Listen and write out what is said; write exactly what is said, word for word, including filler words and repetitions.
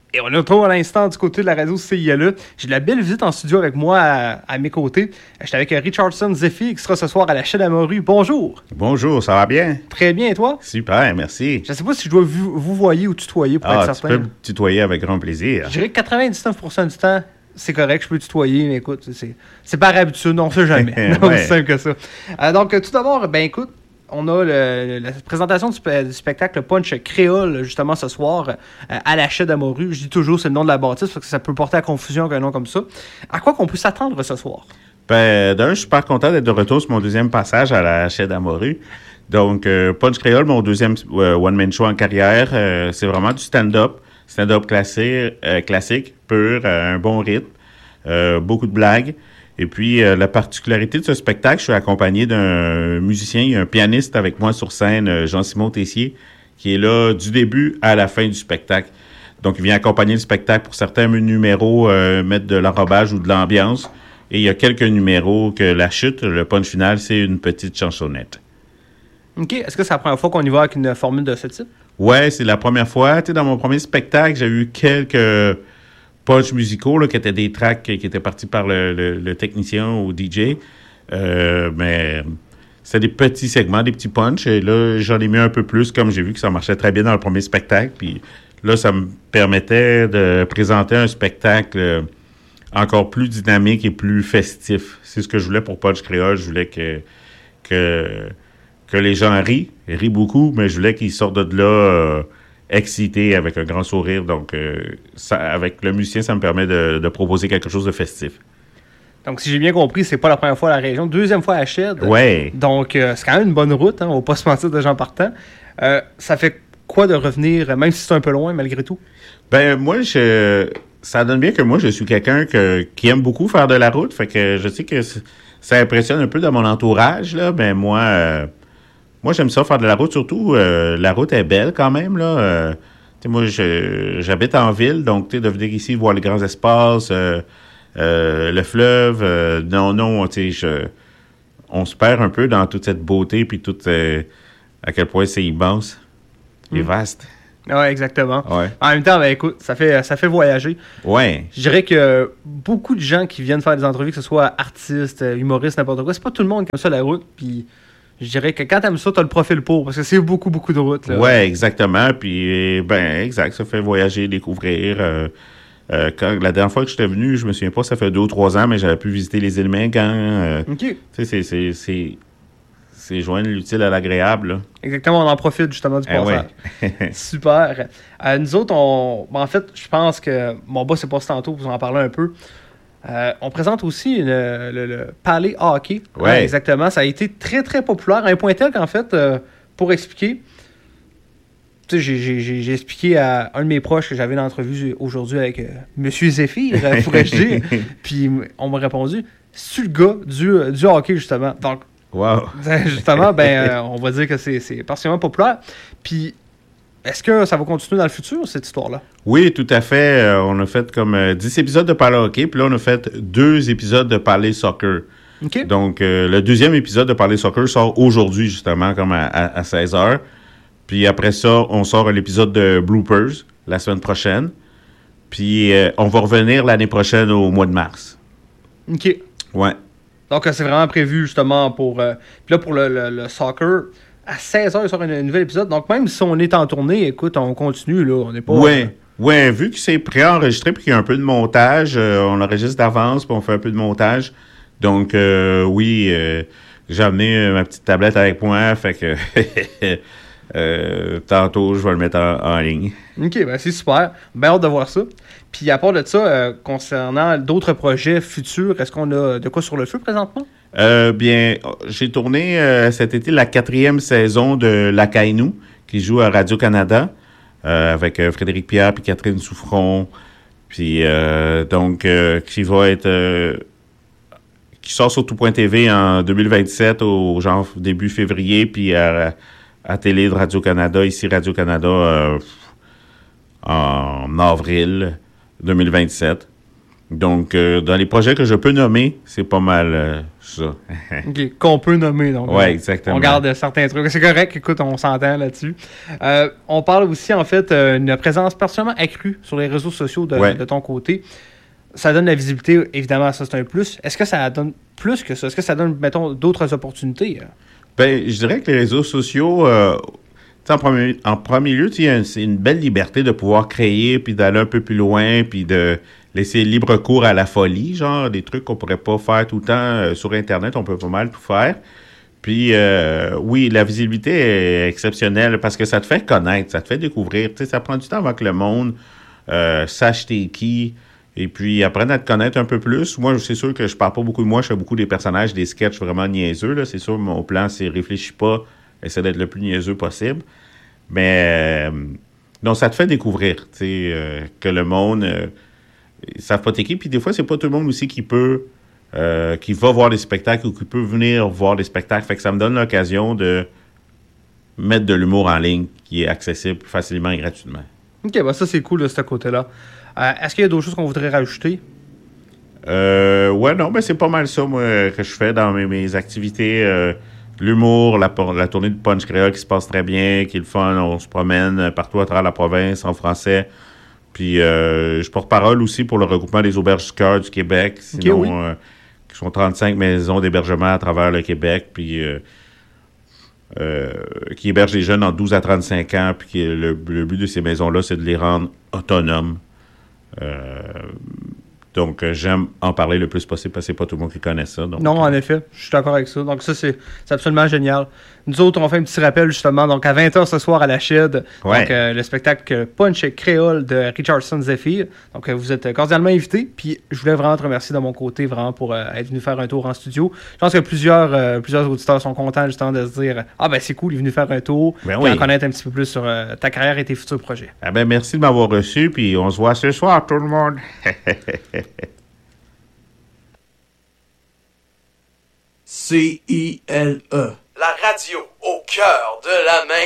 Et on est retour à l'instant du côté de la radio C I L E. J'ai de la belle visite en studio avec moi à, à mes côtés. J'étais avec Richardson Zephy qui sera ce soir à la Chaîne à Morue. Bonjour. Bonjour, ça va bien? Très bien, et toi? Super, merci. Je ne sais pas si je dois vous, vous voyer ou tutoyer pour ah, être certain. Tu peux me tutoyer avec grand plaisir. Je dirais que quatre-vingt-dix-neuf pour cent du temps, c'est correct, je peux tutoyer, mais écoute, c'est, c'est par habitude, on ne sait jamais. ouais. C'est simple que ça. Euh, donc, tout d'abord, ben écoute, on a le, la présentation du, spe- du spectacle Punch Créole, justement, ce soir, euh, à la Chaîne à Morue. Je dis toujours, c'est le nom de la bâtisse, parce que ça peut porter à confusion avec un nom comme ça. À quoi qu'on peut s'attendre ce soir? Ben, d'un, je suis super content d'être de retour sur mon deuxième passage à la Chaîne à Morue. Donc, euh, Punch Créole, mon deuxième euh, one-man show en carrière, euh, c'est vraiment du stand-up. Stand-up classique, euh, classique pur, euh, un bon rythme, euh, beaucoup de blagues. Et puis, euh, la particularité de ce spectacle, je suis accompagné d'un musicien, il y a un pianiste avec moi sur scène, euh, Jean-Simon Tessier, qui est là du début à la fin du spectacle. Donc, il vient accompagner le spectacle pour certains numéros, euh, mettre de l'enrobage ou de l'ambiance. Et il y a quelques numéros que la chute, le punch final, c'est une petite chansonnette. OK. Est-ce que c'est la première fois qu'on y va avec une formule de ce type? Ouais, c'est la première fois. Tu sais, dans mon premier spectacle, j'ai eu quelques punch musicaux, là, qui étaient des tracks qui étaient partis par le, le, le technicien ou D J. Euh, mais c'est des petits segments, des petits punchs. Et là, j'en ai mis un peu plus, comme j'ai vu que ça marchait très bien dans le premier spectacle. Puis là, ça me permettait de présenter un spectacle encore plus dynamique et plus festif. C'est ce que je voulais pour Punch Créole. Je voulais que, que, que les gens rient, rient beaucoup, mais je voulais qu'ils sortent de là euh, excités, avec un grand sourire. Donc, euh, ça, avec le musicien, ça me permet de, de proposer quelque chose de festif. Donc, si j'ai bien compris, c'est pas la première fois à la région. Deuxième fois à Shed. Ouais. Donc, euh, c'est quand même une bonne route, hein, on va pas se mentir de gens partant. Euh, ça fait quoi de revenir, même si c'est un peu loin, malgré tout? Ben, moi, je... ça donne bien que moi, je suis quelqu'un que, qui aime beaucoup faire de la route. Fait que je sais que ça impressionne un peu dans mon entourage, là. Ben, moi, euh, moi j'aime ça, faire de la route. Surtout, euh, la route est belle quand même, là. Euh, tu sais, moi, je, j'habite en ville, donc, tu sais, de venir ici, voir les grands espaces, euh, euh, le fleuve, euh, non, non, tu sais, je... on se perd un peu dans toute cette beauté, puis tout, euh, à quel point c'est immense, il est Mm. vaste. Oui, exactement. Ouais. En même temps, ben écoute, ça fait, ça fait voyager. Ouais. Je dirais que beaucoup de gens qui viennent faire des entrevues, que ce soit artistes, humoristes, n'importe quoi, c'est pas tout le monde qui aime ça la route. Puis je dirais que quand t'aimes ça, t'as le profil pour, parce que c'est beaucoup, beaucoup de routes. Là. Ouais, exactement. Puis, ben, exact, ça fait voyager, découvrir. Euh, euh, quand, la dernière fois que j'étais venu, je me souviens pas, ça fait deux ou trois ans, mais j'avais pu visiter les îles Mingan. Euh, OK. Tu sais, c'est, c'est, c'est, c'est joindre l'utile à l'agréable, là. Exactement, on en profite justement du Eh passage. ouais. Super. Euh, nous autres, on... ben, en fait, je pense que mon boss est passé tantôt, vous en parlez un peu. Euh, on présente aussi une, le, le Palais Hockey. Ouais. Ouais, exactement. Ça a été très, très populaire. À un point tel qu'en fait, euh, pour expliquer, tu sais, j'ai, j'ai, j'ai, j'ai expliqué à un de mes proches que j'avais une entrevue aujourd'hui avec euh, M. Zéphyr, euh, pourrais-je dire. Puis on m'a répondu, c'est-tu le gars du, du hockey, justement? Donc, Wow. justement, ben, euh, on va dire que c'est, c'est particulièrement populaire. Puis, est-ce que ça va continuer dans le futur, cette histoire-là? Oui, tout à fait. Euh, on a fait comme euh, dix épisodes de Parler Hockey, puis là, on a fait deux épisodes de Parler Soccer. OK. Donc, euh, le deuxième épisode de Parler Soccer sort aujourd'hui, justement, comme à, à, à seize heures. Puis après ça, on sort l'épisode de Bloopers la semaine prochaine. Puis euh, on va revenir l'année prochaine au mois de mars. OK. Ouais. Donc, euh, c'est vraiment prévu, justement, pour... Euh, puis là, pour le, le, le soccer, à seize heures, il sort un, un nouvel épisode. Donc, même si on est en tournée, écoute, on continue, là. On n'est pas... Ouais. Euh... Ouais, vu que c'est préenregistré puis qu'il y a un peu de montage, euh, on enregistre d'avance puis on fait un peu de montage. Donc, euh, oui, euh, j'ai amené euh, ma petite tablette avec moi, fait que... Euh, tantôt, je vais le mettre en, en ligne. OK, ben c'est super. Bien hâte de voir ça. Puis à part de ça, euh, concernant d'autres projets futurs, est-ce qu'on a de quoi sur le feu présentement? Euh, bien, j'ai tourné euh, cet été la quatrième saison de La Caïnou, qui joue à Radio-Canada, euh, avec euh, Frédéric Pierre puis Catherine Souffron. Puis, euh, donc, euh, qui va être... Euh, qui sort sur tout point T V en deux mille vingt-sept, au genre début février, puis à... à télé de Radio-Canada, ici Radio-Canada, euh, en avril deux mille vingt-sept. Donc, euh, dans les projets que je peux nommer, c'est pas mal euh, ça. OK, qu'on peut nommer. Donc, ouais, exactement. On garde certains trucs. C'est correct, écoute, on s'entend là-dessus. Euh, on parle aussi, en fait, d'une présence particulièrement accrue sur les réseaux sociaux de, ouais. de ton côté. Ça donne la visibilité, évidemment, ça c'est un plus. Est-ce que ça donne plus que ça? Est-ce que ça donne, mettons, d'autres opportunités? Ben, je dirais que les réseaux sociaux, euh, en premier, en premier lieu, c'est une belle liberté de pouvoir créer, puis d'aller un peu plus loin, puis de laisser libre cours à la folie, genre des trucs qu'on pourrait pas faire tout le temps euh, sur Internet, on peut pas mal tout faire. Puis, euh, oui, la visibilité est exceptionnelle parce que ça te fait connaître, ça te fait découvrir. Tu sais, ça prend du temps avant que le monde euh, sache t'es qui, et puis apprenne à te connaître un peu plus. Moi, c'est sûr que je parle pas beaucoup de moi, je fais beaucoup des personnages, des sketchs vraiment niaiseux, là. C'est sûr, mon plan, c'est réfléchis pas, essaie d'être le plus niaiseux possible. Mais, euh, donc, ça te fait découvrir, tu sais, euh, que le monde... Euh, ils savent pas t'es qui, puis des fois, c'est pas tout le monde aussi qui peut, euh, qui va voir les spectacles ou qui peut venir voir les spectacles. Fait que ça me donne l'occasion de mettre de l'humour en ligne qui est accessible facilement et gratuitement. OK, bah ça, c'est cool de ce côté-là. Euh, est-ce qu'il y a d'autres choses qu'on voudrait rajouter? Euh, ouais, non, mais c'est pas mal ça, moi, que je fais dans mes, mes activités. Euh, l'humour, la, la tournée de Punch Créole qui se passe très bien, qui est le fun. On se promène partout à travers la province, en français. Puis, euh, je porte parole aussi pour le regroupement des auberges du cœur du Québec. Sinon, okay, oui. euh, qui sont trente-cinq maisons d'hébergement à travers le Québec, puis euh, euh, qui hébergent les jeunes en douze à trente-cinq ans. Puis qui, le, le but de ces maisons-là, c'est de les rendre autonomes. Euh, donc, euh, j'aime en parler le plus possible parce que c'est pas tout le monde qui connaît ça. Donc, non, en effet, je suis d'accord avec ça. Donc, ça, c'est absolument génial. Nous autres, on fait un petit rappel, justement, donc à vingt heures ce soir à la Shed, ouais. donc euh, le spectacle Punch Créole de Richardson Zephyr. Donc, euh, vous êtes cordialement invités. Puis, je voulais vraiment te remercier de mon côté, vraiment, pour euh, être venu faire un tour en studio. Je pense que plusieurs, euh, plusieurs auditeurs sont contents, justement, de se dire « Ah, ben c'est cool, il est venu faire un tour. Ben » oui. En connaître un petit peu plus sur euh, ta carrière et tes futurs projets. Ah ben merci de m'avoir reçu, puis on se voit ce soir, tout le monde. C I L E. La radio au cœur de la main.